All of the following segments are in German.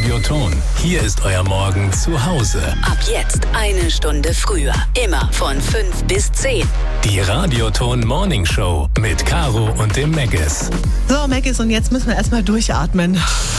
Radioton. Hier ist euer Morgen zu Hause. Ab jetzt 1 Stunde früher. Immer von 5 bis 10. Die Radioton Morning Show mit Caro und dem Meggis. So, Meggis, und jetzt müssen wir erstmal durchatmen.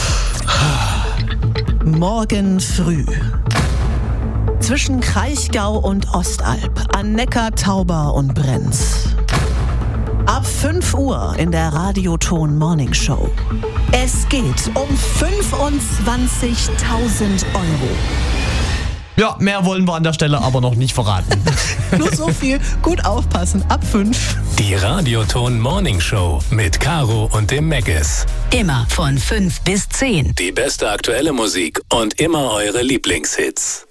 Morgen früh. Zwischen Kraichgau und Ostalb, an Neckar, Tauber und Brenz. Ab 5 Uhr in der Radioton Morning Show. Es geht um 25.000 Euro. Ja, mehr wollen wir an der Stelle aber noch nicht verraten. Nur so viel, gut aufpassen, ab 5. Die Radioton Morning Show mit Caro und dem Meggis. Immer von 5 bis 10. Die beste aktuelle Musik und immer eure Lieblingshits.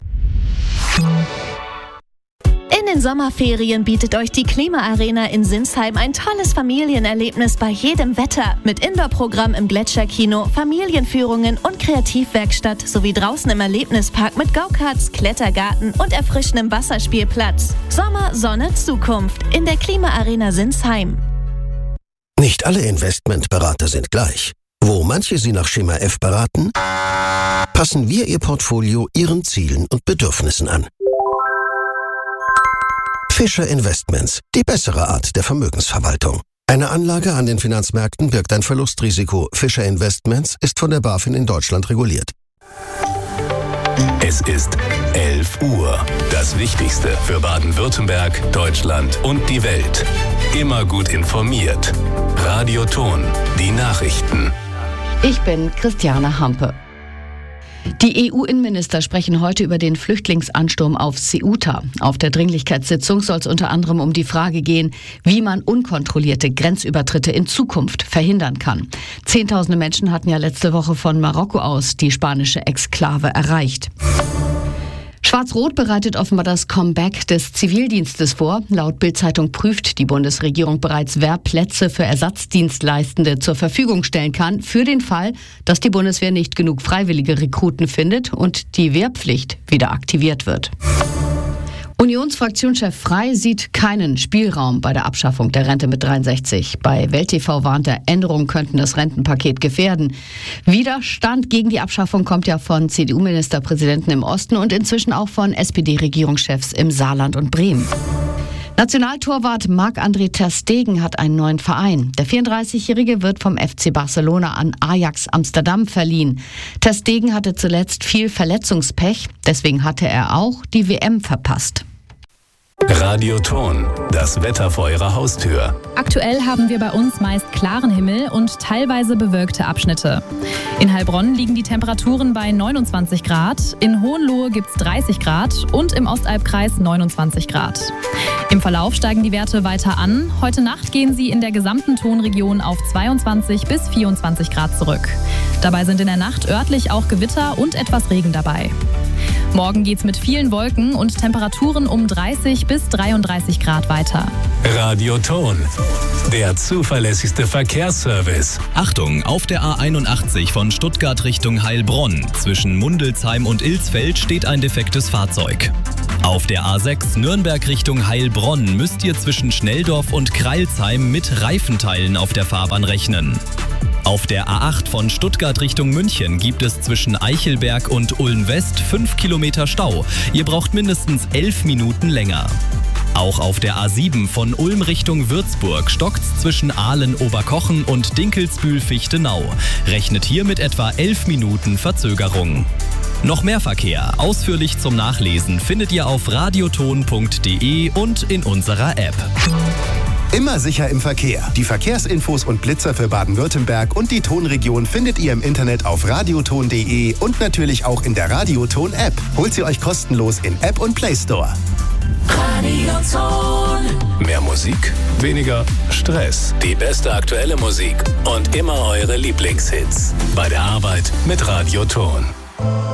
In den Sommerferien bietet euch die Klimaarena in Sinsheim ein tolles Familienerlebnis bei jedem Wetter. Mit Indoor-Programm im Gletscherkino, Familienführungen und Kreativwerkstatt sowie draußen im Erlebnispark mit Go-Karts, Klettergarten und erfrischendem Wasserspielplatz. Sommer, Sonne, Zukunft in der Klimaarena Sinsheim. Nicht alle Investmentberater sind gleich. Wo manche Sie nach Schema F beraten, passen wir Ihr Portfolio Ihren Zielen und Bedürfnissen an. Fischer Investments, die bessere Art der Vermögensverwaltung. Eine Anlage an den Finanzmärkten birgt ein Verlustrisiko. Fischer Investments ist von der BaFin in Deutschland reguliert. Es ist 11 Uhr. Das Wichtigste für Baden-Württemberg, Deutschland und die Welt. Immer gut informiert. Radioton, die Nachrichten. Ich bin Christiane Hampe. Die EU-Innenminister sprechen heute über den Flüchtlingsansturm auf Ceuta. Auf der Dringlichkeitssitzung soll es unter anderem um die Frage gehen, wie man unkontrollierte Grenzübertritte in Zukunft verhindern kann. Zehntausende Menschen hatten ja letzte Woche von Marokko aus die spanische Exklave erreicht. Schwarz-Rot bereitet offenbar das Comeback des Zivildienstes vor. Laut Bild-Zeitung prüft die Bundesregierung bereits, wer Plätze für Ersatzdienstleistende zur Verfügung stellen kann, für den Fall, dass die Bundeswehr nicht genug freiwillige Rekruten findet und die Wehrpflicht wieder aktiviert wird. Unionsfraktionschef Frey sieht keinen Spielraum bei der Abschaffung der Rente mit 63. Bei Welt TV warnt er, Änderungen könnten das Rentenpaket gefährden. Widerstand gegen die Abschaffung kommt ja von CDU-Ministerpräsidenten im Osten und inzwischen auch von SPD-Regierungschefs im Saarland und Bremen. Nationaltorwart Marc-André ter Stegen hat einen neuen Verein. Der 34-Jährige wird vom FC Barcelona an Ajax Amsterdam verliehen. Ter Stegen hatte zuletzt viel Verletzungspech, deswegen hatte er auch die WM verpasst. Radioton, das Wetter vor ihrer Haustür. Aktuell haben wir bei uns meist klaren Himmel und teilweise bewölkte Abschnitte. In Heilbronn liegen die Temperaturen bei 29 Grad, in Hohenlohe gibt es 30 Grad und im Ostalbkreis 29 Grad. Im Verlauf steigen die Werte weiter an. Heute Nacht gehen sie in der gesamten Tonregion auf 22 bis 24 Grad zurück. Dabei sind in der Nacht örtlich auch Gewitter und etwas Regen dabei. Morgen geht's mit vielen Wolken und Temperaturen um 30 bis 33 Grad weiter. Radioton, der zuverlässigste Verkehrsservice. Achtung, auf der A81 von Stuttgart Richtung Heilbronn. Zwischen Mundelsheim und Ilsfeld steht ein defektes Fahrzeug. Auf der A6 Nürnberg Richtung Heilbronn müsst ihr zwischen Schnelldorf und Kreilsheim mit Reifenteilen auf der Fahrbahn rechnen. Auf der A8 von Stuttgart Richtung München gibt es zwischen Eichelberg und Ulm-West 5 Kilometer Stau. Ihr braucht mindestens 11 Minuten länger. Auch auf der A7 von Ulm Richtung Würzburg stockt's zwischen Aalen-Oberkochen und Dinkelsbühl-Fichtenau. Rechnet hier mit etwa 11 Minuten Verzögerung. Noch mehr Verkehr, ausführlich zum Nachlesen, findet ihr auf radioton.de und in unserer App. Immer sicher im Verkehr. Die Verkehrsinfos und Blitzer für Baden-Württemberg und die Tonregion findet ihr im Internet auf radioton.de und natürlich auch in der Radioton-App. Holt sie euch kostenlos in App und Play Store. Radioton. Mehr Musik, weniger Stress. Die beste aktuelle Musik und immer eure Lieblingshits. Bei der Arbeit mit Radioton.